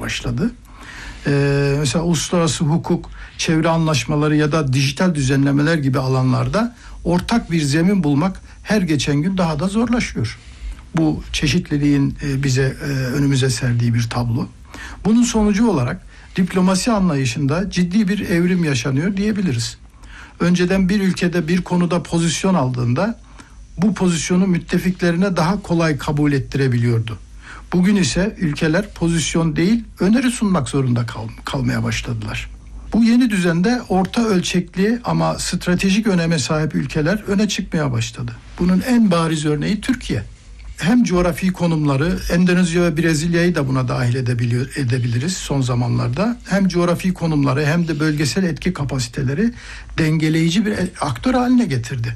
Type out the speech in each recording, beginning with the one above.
başladı. Mesela uluslararası hukuk, çevre anlaşmaları ya da dijital düzenlemeler gibi alanlarda ortak bir zemin bulmak her geçen gün daha da zorlaşıyor. Bu çeşitliliğin bize önümüze serdiği bir tablo. Bunun sonucu olarak diplomasi anlayışında ciddi bir evrim yaşanıyor diyebiliriz. Önceden bir ülkede bir konuda pozisyon aldığında bu pozisyonu müttefiklerine daha kolay kabul ettirebiliyordu. Bugün ise ülkeler pozisyon değil, öneri sunmak zorunda kalmaya başladılar. Bu yeni düzende orta ölçekli ama stratejik öneme sahip ülkeler öne çıkmaya başladı. Bunun en bariz örneği Türkiye. Hem coğrafi konumları, Endonezya ve Brezilya'yı da buna dahil edebiliriz son zamanlarda. Hem coğrafi konumları hem de bölgesel etki kapasiteleri dengeleyici bir aktör haline getirdi.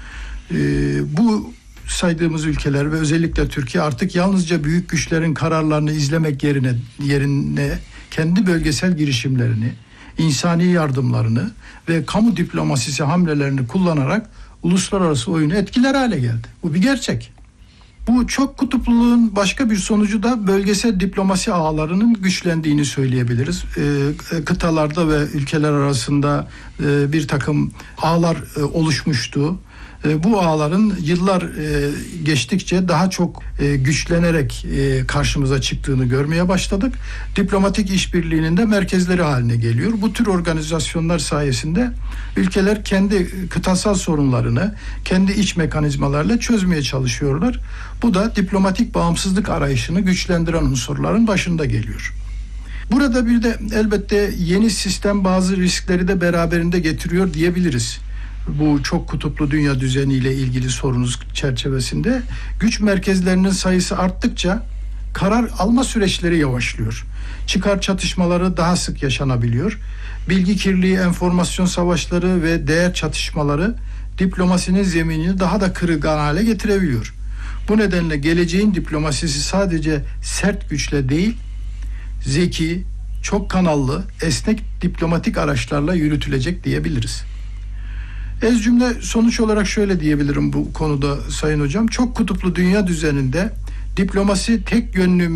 Bu saydığımız ülkeler ve özellikle Türkiye artık yalnızca büyük güçlerin kararlarını izlemek yerine kendi bölgesel girişimlerini, insani yardımlarını ve kamu diplomasisi hamlelerini kullanarak uluslararası oyunu etkiler hale geldi. Bu bir gerçek. Bu çok kutupluluğun başka bir sonucu da bölgesel diplomasi ağlarının güçlendiğini söyleyebiliriz. Kıtalarda ve ülkeler arasında bir takım ağlar oluşmuştu. Bu ağların yıllar geçtikçe daha çok güçlenerek karşımıza çıktığını görmeye başladık. Diplomatik işbirliğinin de merkezleri haline geliyor. Bu tür organizasyonlar sayesinde ülkeler kendi kıtasal sorunlarını kendi iç mekanizmalarla çözmeye çalışıyorlar. Bu da diplomatik bağımsızlık arayışını güçlendiren unsurların başında geliyor. Burada bir de elbette yeni sistem bazı riskleri de beraberinde getiriyor diyebiliriz. Bu çok kutuplu dünya düzeniyle ilgili sorunuz çerçevesinde güç merkezlerinin sayısı arttıkça karar alma süreçleri yavaşlıyor. Çıkar çatışmaları daha sık yaşanabiliyor. Bilgi kirliliği, enformasyon savaşları ve değer çatışmaları diplomasinin zeminini daha da kırılgan hale getirebiliyor. Bu nedenle geleceğin diplomasisi sadece sert güçle değil, zeki, çok kanallı, esnek diplomatik araçlarla yürütülecek diyebiliriz. Ez cümle sonuç olarak şöyle diyebilirim bu konuda Sayın Hocam. Çok kutuplu dünya düzeninde diplomasi tek yönlü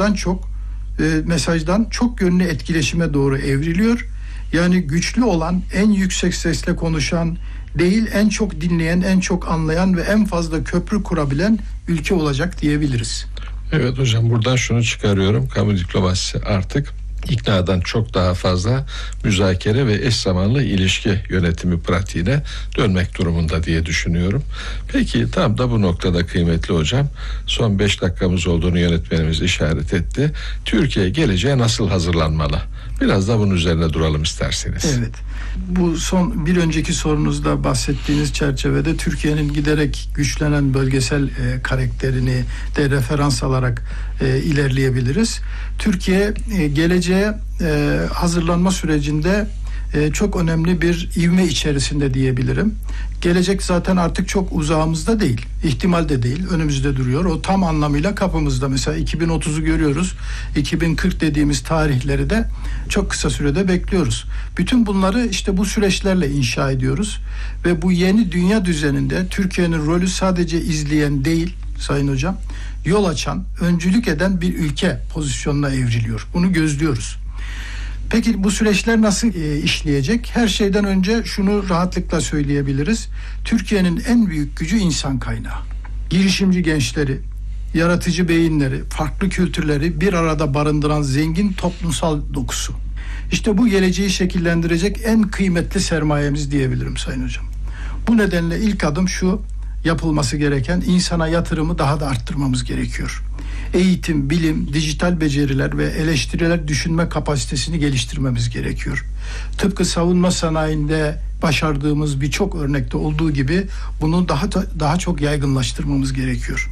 mesajdan çok yönlü etkileşime doğru evriliyor. Yani güçlü olan, en yüksek sesle konuşan değil, en çok dinleyen, en çok anlayan ve en fazla köprü kurabilen ülke olacak diyebiliriz. Evet hocam, buradan şunu çıkarıyorum. Kamu diplomasisi artık iknadan çok daha fazla müzakere ve eş zamanlı ilişki yönetimi pratiğine dönmek durumunda diye düşünüyorum. Peki tam da bu noktada kıymetli hocam, son 5 dakikamız olduğunu yönetmenimiz işaret etti. Türkiye geleceğe nasıl hazırlanmalı? Biraz da bunun üzerine duralım isterseniz. Evet. Bu son bir önceki sorunuzda bahsettiğiniz çerçevede Türkiye'nin giderek güçlenen bölgesel karakterini de referans alarak ilerleyebiliriz. Türkiye geleceğe hazırlanma sürecinde çok önemli bir ivme içerisinde diyebilirim. Gelecek zaten artık çok uzağımızda değil, ihtimal de değil, önümüzde duruyor. O tam anlamıyla kapımızda. Mesela 2030'u görüyoruz, 2040 dediğimiz tarihleri de çok kısa sürede bekliyoruz. Bütün bunları işte bu süreçlerle inşa ediyoruz ve bu yeni dünya düzeninde Türkiye'nin rolü sadece izleyen değil Sayın Hocam, yol açan, öncülük eden bir ülke pozisyonuna evriliyor. Bunu gözlüyoruz. Peki bu süreçler nasıl işleyecek? Her şeyden önce şunu rahatlıkla söyleyebiliriz. Türkiye'nin en büyük gücü insan kaynağı. Girişimci gençleri, yaratıcı beyinleri, farklı kültürleri bir arada barındıran zengin toplumsal dokusu. İşte bu geleceği şekillendirecek en kıymetli sermayemiz diyebilirim Sayın Hocam. Bu nedenle ilk adım şu: yapılması gereken insana yatırımı daha da arttırmamız gerekiyor. Eğitim, bilim, dijital beceriler ve eleştiriler düşünme kapasitesini geliştirmemiz gerekiyor. Tıpkı savunma sanayinde başardığımız birçok örnekte olduğu gibi bunu daha çok yaygınlaştırmamız gerekiyor.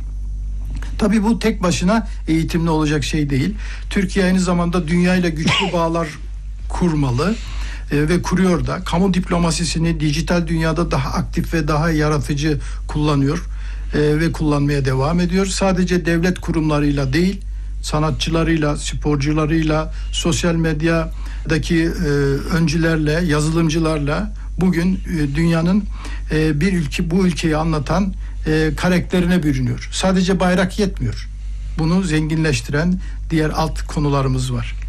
Tabii bu tek başına eğitimle olacak şey değil. Türkiye aynı zamanda dünyayla güçlü bağlar kurmalı ve kuruyor da. Kamu diplomasisini dijital dünyada daha aktif ve daha yaratıcı kullanıyor ve kullanmaya devam ediyor. Sadece devlet kurumlarıyla değil, sanatçılarıyla, sporcularıyla, sosyal medyadaki öncülerle, yazılımcılarla bugün dünyanın bu ülkeyi anlatan karakterine bürünüyor. Sadece bayrak yetmiyor. Bunu zenginleştiren diğer alt konularımız var.